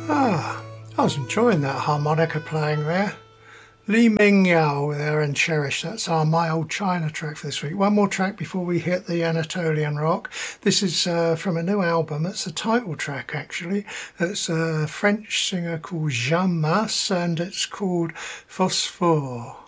Ah, I was enjoying that harmonica playing there. Li Ming Yao there and Cherish. That's our My Old China track for this week. One more track before we hit the Anatolian rock. This is from a new album. It's the title track actually. It's a French singer called Jean Mas and it's called Phosphore.